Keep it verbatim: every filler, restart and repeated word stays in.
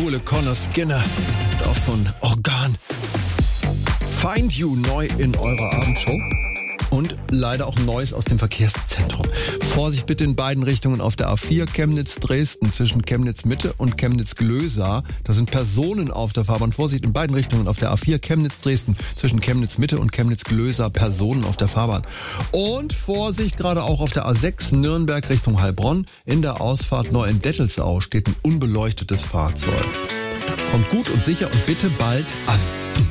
coole Connor Skinner. Und auch so ein Organ. Find You neu in eurer Abendshow. Und leider auch Neues aus dem Verkehrszentrum. Vorsicht bitte in beiden Richtungen auf der A vier Chemnitz-Dresden zwischen Chemnitz-Mitte und Chemnitz-Glösa. Da sind Personen auf der Fahrbahn. Vorsicht in beiden Richtungen auf der A vier Chemnitz-Dresden zwischen Chemnitz-Mitte und Chemnitz-Glösa. Personen auf der Fahrbahn. Und Vorsicht gerade auch auf der A sechs Nürnberg Richtung Heilbronn. In der Ausfahrt neu in Dettelsau steht ein unbeleuchtetes Fahrzeug. Kommt gut und sicher und bitte bald an.